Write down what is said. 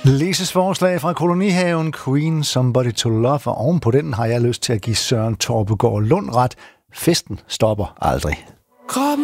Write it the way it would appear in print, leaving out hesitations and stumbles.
Lises forslag fra kolonihaven Queen Somebody to Love, og ovenpå den har jeg lyst til at give Søren Torpegaard Lund ret. Festen stopper aldrig. Kom